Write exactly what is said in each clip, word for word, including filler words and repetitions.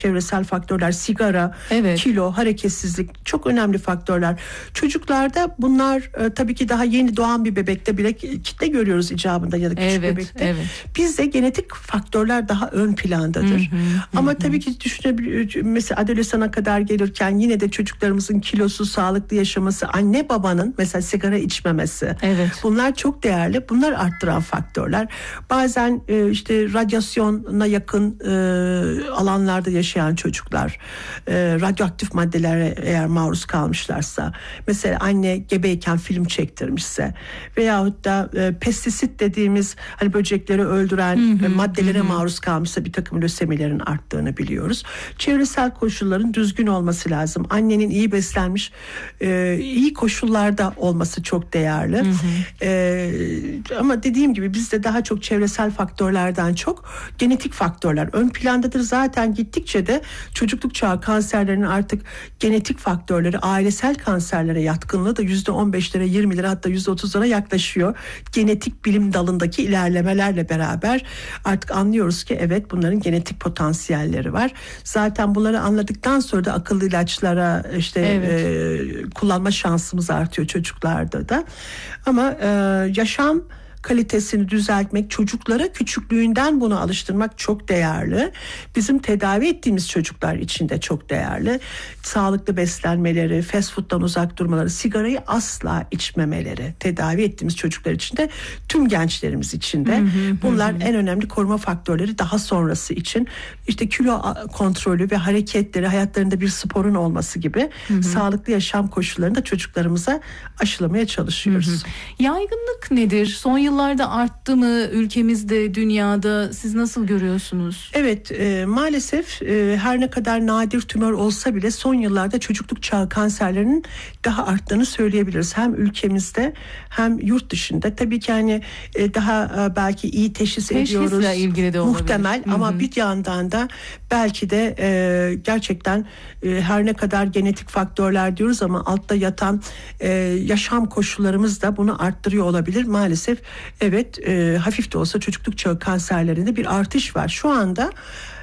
çevresel faktörler, sigara, evet. kilo, hareketsizlik çok önemli faktörler. Çocuklarda bunlar e, tabii ki daha yeni doğan bir bebekte bile kitle görüyoruz icabında ya da küçük evet, bebekte. Evet. Bizde genetik faktörler daha ön plandadır. Hı hı, Ama hı. tabii ki düşünebilir, mesela adolesana kadar gelirken yine de çocuklarımızın kilosu, sağlıklı yaşaması, anne babanın mesela sigara içmemesi. Evet. Bunlar çok değerli. Bunlar arttıran faktörler. Bazen e, işte radyasyona yakın e, alanlarda yaşayan yaşayan çocuklar, e, radyoaktif maddelere eğer maruz kalmışlarsa, mesela anne gebeyken film çektirmişse veyahut da e, pestisit dediğimiz hani böcekleri öldüren hı hı, maddelere hı. maruz kalmışsa bir takım lösemilerin arttığını biliyoruz. Çevresel koşulların düzgün olması lazım. Annenin iyi beslenmiş, e, iyi koşullarda olması çok değerli. Hı hı. E, ama dediğim gibi bizde daha çok çevresel faktörlerden çok genetik faktörler ön plandadır. Zaten gittikçe de çocukluk çağı kanserlerinin artık genetik faktörleri, ailesel kanserlere yatkınlığı da yüzde on beşlere, yirmilere hatta yüzde otuzlara yaklaşıyor. Genetik bilim dalındaki ilerlemelerle beraber artık anlıyoruz ki evet, bunların genetik potansiyelleri var. Zaten bunları anladıktan sonra da akıllı ilaçlara işte evet. e, kullanma şansımız artıyor çocuklarda da. Ama e, yaşam kalitesini düzeltmek, çocuklara küçüklüğünden bunu alıştırmak çok değerli. Bizim tedavi ettiğimiz çocuklar için de çok değerli. Sağlıklı beslenmeleri, fast food'dan uzak durmaları, sigarayı asla içmemeleri, tedavi ettiğimiz çocuklar için de, tüm gençlerimiz için de. Hı hı, bunlar hı. en önemli koruma faktörleri daha sonrası için. İşte kilo kontrolü ve hareketleri, hayatlarında bir sporun olması gibi hı hı. sağlıklı yaşam koşullarını da çocuklarımıza aşılamaya çalışıyoruz. Hı hı. Yaygınlık nedir? Son yıllarda arttı mı ülkemizde, dünyada? Siz nasıl görüyorsunuz? Evet, e, maalesef e, her ne kadar nadir tümör olsa bile son yıllarda çocukluk çağı kanserlerinin daha arttığını söyleyebiliriz. Hem ülkemizde hem yurt dışında. Tabii ki hani e, daha e, belki iyi teşhis Teşhisle ediyoruz. ilgili de olabilir. Muhtemel Hı-hı. ama bir yandan da belki de e, gerçekten e, her ne kadar genetik faktörler diyoruz ama altta yatan e, yaşam koşullarımız da bunu arttırıyor olabilir. Maalesef evet, e, hafif de olsa çocukluk çağı kanserlerinde bir artış var. Şu anda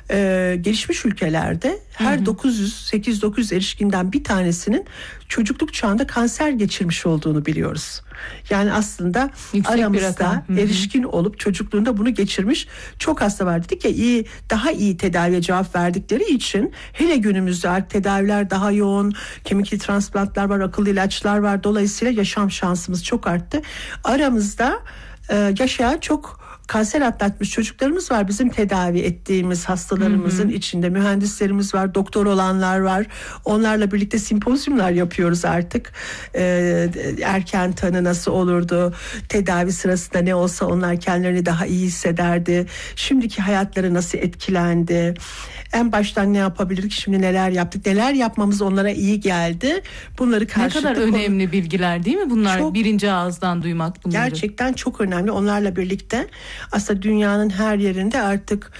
e, gelişmiş ülkelerde her dokuz yüz sekiz dokuz yüz erişkinden bir tanesinin çocukluk çağında kanser geçirmiş olduğunu biliyoruz. Yani aslında yüksek aramızda erişkin olup çocukluğunda bunu geçirmiş çok hasta var. Dedik ya, iyi, daha iyi tedaviye cevap verdikleri için, hele günümüzde artık tedaviler daha yoğun, kemikli transplantlar var, akıllı ilaçlar var. Dolayısıyla yaşam şansımız çok arttı. Aramızda e, yaşayan çok kanser atlatmış çocuklarımız var. Bizim tedavi ettiğimiz hastalarımızın hı hı. içinde mühendislerimiz var, doktor olanlar var. Onlarla birlikte simpozyumlar yapıyoruz artık. Ee, erken tanı nasıl olurdu? Tedavi sırasında ne olsa onlar kendilerini daha iyi hissederdi. Şimdiki hayatları nasıl etkilendi? En baştan ne yapabilirdik? Şimdi neler yaptık? Neler yapmamız onlara iyi geldi? Bunları karşılıklı... Ne kadar önemli konu... bilgiler değil mi bunlar? Çok, birinci ağızdan duymak bunları. Gerçekten çok önemli. Onlarla birlikte aslında dünyanın her yerinde artık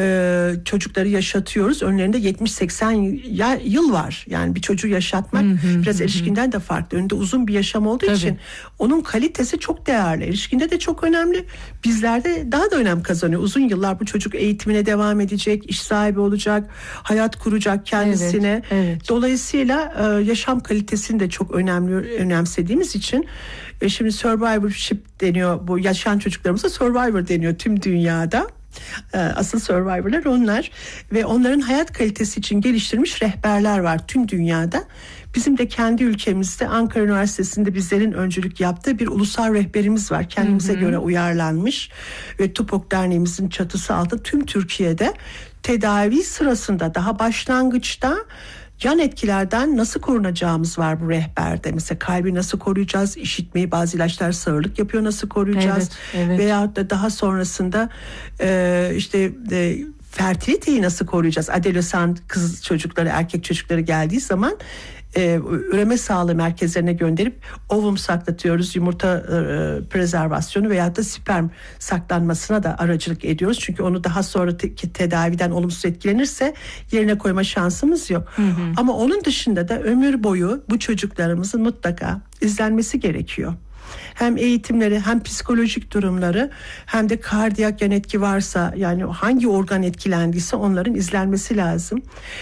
e, çocukları yaşatıyoruz. Önlerinde yetmiş seksen yıl var. Yani bir çocuğu yaşatmak hı hı, biraz hı. erişkinden de farklı. Önünde uzun bir yaşam olduğu Tabii. için onun kalitesi çok değerli. Erişkinde de çok önemli. Bizlerde daha da önem kazanıyor. Uzun yıllar bu çocuk eğitimine devam edecek, iş sahibi olacak, hayat kuracak kendisine. Evet, evet. Dolayısıyla e, yaşam kalitesini de çok önemli önemsediğimiz için e, şimdi survivorship deniyor, bu yaşayan çocuklarımıza survivor deniyor tüm dünyada. Asıl survivorlar onlar ve onların hayat kalitesi için geliştirilmiş rehberler var tüm dünyada. Bizim de kendi ülkemizde Ankara Üniversitesi'nde bizlerin öncülük yaptığı bir ulusal rehberimiz var. Kendimize hı hı. göre uyarlanmış ve TUPOK Derneğimizin çatısı altında tüm Türkiye'de tedavi sırasında daha başlangıçta yan etkilerden nasıl korunacağımız var bu rehberde. Mesela kalbi nasıl koruyacağız, işitmeyi, bazı ilaçlar sağırlık yapıyor, nasıl koruyacağız, evet, evet. veyahut da daha sonrasında e, işte e, fertiliteyi nasıl koruyacağız. Adolesan kız çocukları, erkek çocukları geldiği zaman e, üreme sağlığı merkezlerine gönderip ovum saklatıyoruz, yumurta e, prezervasyonu veyahut da sperm saklanmasına da aracılık ediyoruz. Çünkü onu daha sonra te- tedaviden olumsuz etkilenirse yerine koyma şansımız yok. Hı hı. Ama onun dışında da ömür boyu bu çocuklarımızın mutlaka izlenmesi gerekiyor. Hem eğitimleri hem psikolojik durumları hem de kardiyak yan etki varsa yani hangi organ etkilendiyse onların izlenmesi lazım.